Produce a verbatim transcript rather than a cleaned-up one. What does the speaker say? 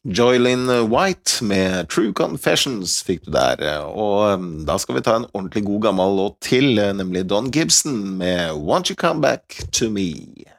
Joylyn White med True Confessions fikk du der, og um, da skal vi ta en ordentlig god gammel låt til, nemlig Don Gibson med Won't You Come Back to Me.